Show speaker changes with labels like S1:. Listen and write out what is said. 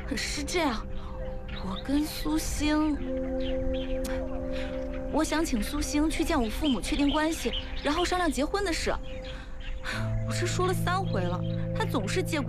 S1: 是这样，我跟苏星，我想请苏星去见我父母，确定关系，然后商量结婚的事。我这说了3回了，他总是借故。